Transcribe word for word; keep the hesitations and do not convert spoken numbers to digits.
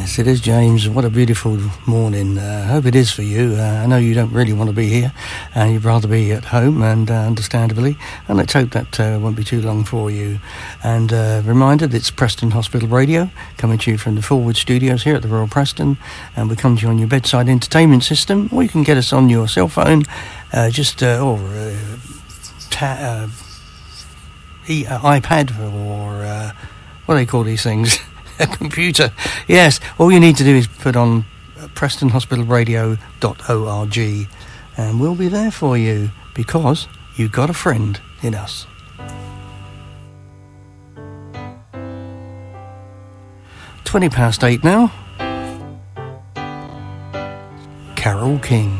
Yes, it is, James. What a beautiful morning. I uh, hope it is for you. Uh, I know you don't really want to be here, and you'd rather be at home, and uh, understandably, and let's hope that uh, won't be too long for you. And uh, reminder that it's Preston Hospital Radio, coming to you from the Forward Studios here at the Royal Preston, and we come to you on your bedside entertainment system, or you can get us on your cell phone, uh, just, uh, or uh, ta- uh, e- uh, iPad, or uh, what do they call these things? A computer. Yes, all you need to do is put on preston hospital radio dot org, and we'll be there for you, because you've got a friend in us. Twenty past eight now. Carole King.